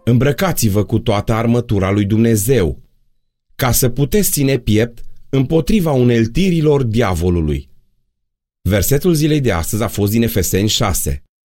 Îmbrăcați-vă cu toată armătura lui Dumnezeu, ca să puteți ține piept împotriva uneltirilor diavolului. Versetul zilei de astăzi a fost din Efeseni 6.